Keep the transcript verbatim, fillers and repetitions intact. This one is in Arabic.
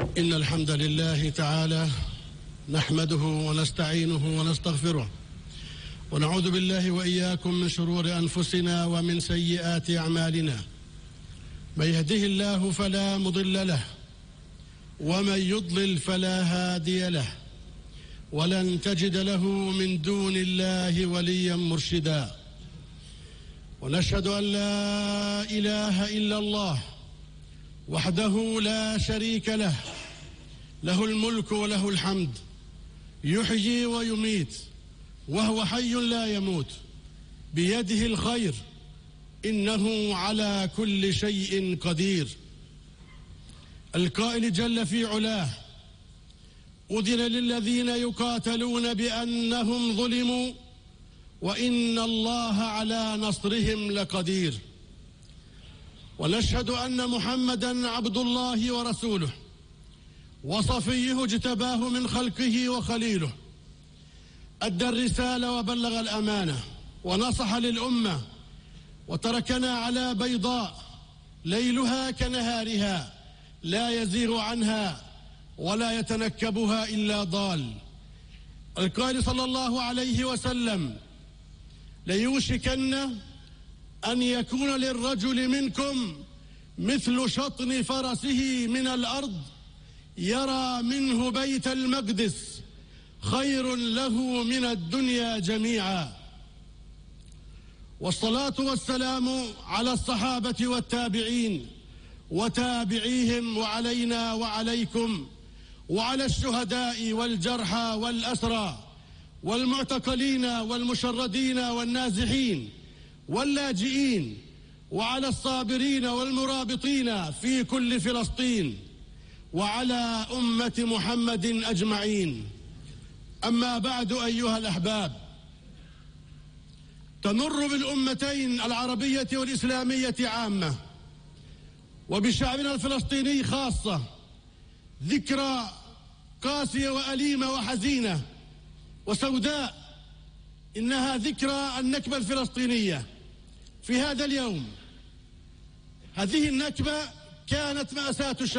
إن الحمد لله تعالى نحمده ونستعينه ونستغفره، ونعوذ بالله وإياكم من شرور أنفسنا ومن سيئات أعمالنا. من يهده الله فلا مضل له، ومن يضلل فلا هادي له، ولن تجد له من دون الله وليا مرشدا. ونشهد أن لا إله إلا الله وحده لا شريك له، له الملك وله الحمد، يحيي ويميت وهو حي لا يموت، بيده الخير، إنه على كل شيء قدير. القائل جل في علاه: أذن للذين يقاتلون بأنهم ظلموا وإن الله على نصرهم لقدير. ونشهد أن محمدًا عبد الله ورسوله، وصفيه اجتباه من خلقه وخليله، أدى الرسالة وبلغ الأمانة ونصح للأمة، وتركنا على بيضاء ليلها كنهارها لا يزيغ عنها ولا يتنكبها إلا ضال. القائل صلى الله عليه وسلم: ليوشكن أن يكون للرجل منكم مثل شطن فرسه من الأرض يرى منه بيت المقدس خير له من الدنيا جميعا. والصلاة والسلام على الصحابة والتابعين وتابعيهم، وعلينا وعليكم، وعلى الشهداء والجرحى والأسرى والمعتقلين والمشردين والنازحين واللاجئين، وعلى الصابرين والمرابطين في كل فلسطين، وعلى أمة محمد أجمعين. أما بعد، أيها الأحباب، تمر بالأمتين العربية والإسلامية عامة، وبشعبنا الفلسطيني خاصة، ذكرى قاسية وأليمة وحزينة وسوداء. إنها ذكرى النكبة الفلسطينية. في هذا اليوم، هذه النكبة كانت مأساة الشعب